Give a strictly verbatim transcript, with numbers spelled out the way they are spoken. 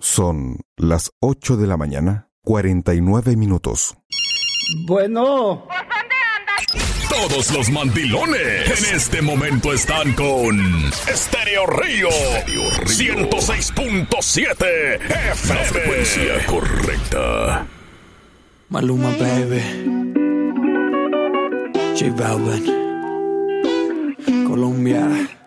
Son las ocho de la mañana, cuarenta y nueve minutos. Bueno. Todos los mandilones en este momento están con Estéreo Río, ciento seis punto siete F M. La frecuencia correcta. Maluma, baby. J Balvin. Colombia.